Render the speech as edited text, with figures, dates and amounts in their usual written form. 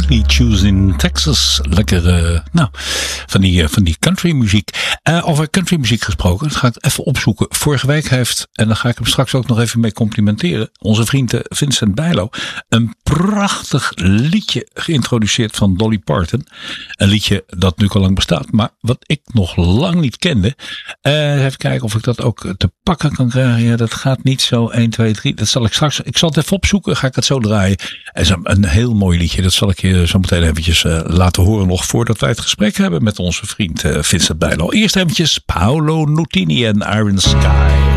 Sweet Juice in Texas. Lekker, van die country muziek. Over country muziek gesproken, dat ga ik even opzoeken. Vorige week heeft, en dan ga ik hem straks ook nog even mee complimenteren, onze vriend Vincent Bijlo een prachtig liedje geïntroduceerd van Dolly Parton. Een liedje dat nu al lang bestaat, maar wat ik nog lang niet kende. Even kijken of ik dat ook te pakken kan krijgen. Ja, dat gaat niet zo 1, 2, 3. Dat zal ik straks. Ik zal het even opzoeken. Ga ik het zo draaien. Het is een heel mooi liedje. Dat zal ik je zo meteen eventjes laten horen. Nog voordat wij het gesprek hebben met onze vriend Vincent Bijlo. Eerst eventjes Paolo Nutini en Iron Sky.